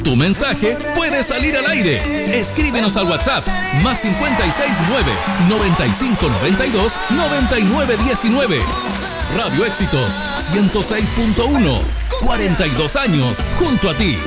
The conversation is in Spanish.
Tu mensaje puede salir al aire. Escríbenos al WhatsApp más 569-9592-9919. Radio Éxitos 106.1. 42 años junto a ti.